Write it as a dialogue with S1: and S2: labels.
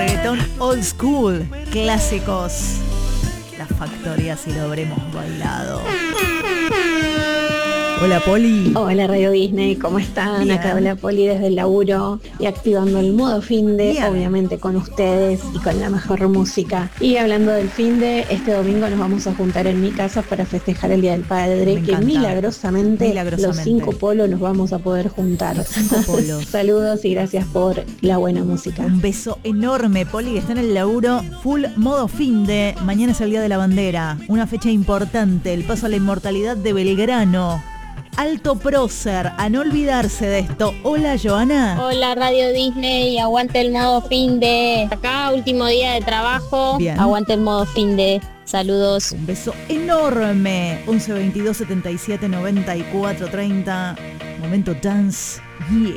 S1: reggaetón old school, clásicos. La Factoría, si lo habremos bailado. Hola, Poli.
S2: Hola, Radio Disney, ¿cómo están?
S1: Bien.
S2: Acá habla Poli desde el laburo y activando el modo finde,
S1: Bien.
S2: obviamente con ustedes y con la mejor música. Y hablando del finde, este domingo nos vamos a juntar en mi casa para festejar el Día del Padre,
S1: Me
S2: que
S1: encanta.
S2: milagrosamente los 5 polos nos vamos a poder juntar.
S1: Los 5 polos.
S2: Saludos y gracias por la buena música.
S1: Un beso enorme, Poli, que está en el laburo full modo finde. Mañana es el Día de la Bandera, una fecha importante, el paso a la inmortalidad de Belgrano. Alto prócer, a no olvidarse de esto. Hola, Joana.
S3: Hola Radio Disney, aguante el modo finde. Acá último día de trabajo.
S1: Bien.
S3: Aguante el modo finde. Saludos.
S1: Un beso enorme. 11 22 77 94 30. Momento dance. Yeah.